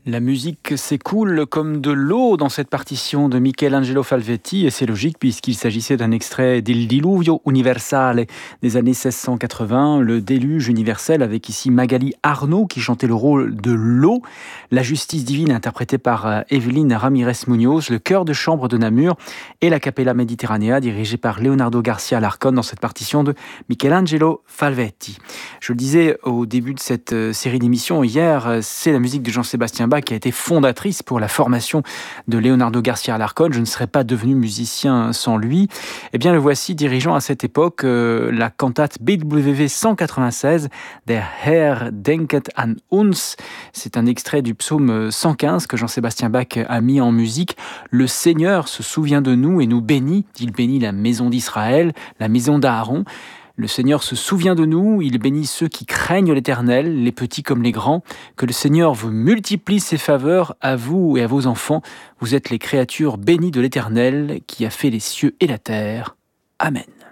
La musique s'écoule comme de l'eau dans cette partition de Michelangelo Falvetti, et c'est logique puisqu'il s'agissait d'un extrait d'Il Diluvio Universale des années 1680, le déluge universel, avec ici Magali Arnaud qui chantait le rôle de l'eau, la justice divine interprétée par Evelyne Ramirez Munoz, le chœur de chambre de Namur et la Capella Mediterranea dirigée par Leonardo Garcia Alarcón dans cette partition de Michelangelo Falvetti. Je le disais au début de cette série d'émissions hier, c'est la musique de Jean-Sébastien Bach qui a été fondatrice pour la formation de Leonardo Garcia Alarcón. Je ne serais pas devenu musicien sans lui. Eh bien, le voici dirigeant à cette époque la cantate BWV 196, Der Herr denket an uns. C'est un extrait du psaume 115 que Jean-Sébastien Bach a mis en musique. Le Seigneur se souvient de nous et nous bénit. Il bénit la maison d'Israël, la maison d'Aaron. Le Seigneur se souvient de nous, il bénit ceux qui craignent l'Éternel, les petits comme les grands. Que le Seigneur vous multiplie ses faveurs à vous et à vos enfants. Vous êtes les créatures bénies de l'Éternel qui a fait les cieux et la terre. Amen.